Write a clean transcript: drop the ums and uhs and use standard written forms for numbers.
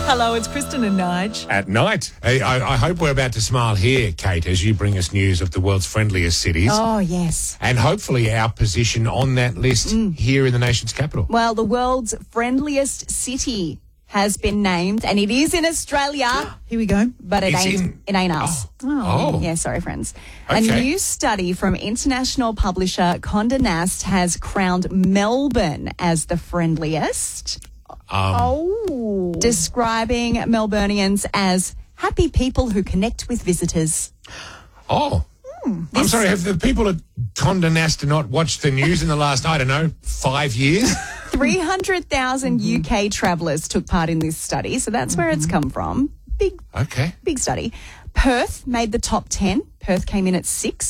Hello, it's Kristen and Nige. At night. I hope we're about to smile here, Kate, as you bring us news of the world's friendliest cities. Oh, yes. And hopefully our position on that list here in the nation's capital. Well, the world's friendliest city has been named, and it is in Australia. Here we go. But it It's ain't us. Oh. Yeah, sorry, friends. Okay. A new study from international publisher Condé Nast has crowned Melbourne as the friendliest. Describing Melburnians as happy people who connect with visitors. Oh. I'm sorry, have the people at Condé Nast not watched the news in the last, 5 years? 300,000 UK travellers took part in this study, so that's where it's come from. Big study. Perth made the top 10. Perth came in at 6.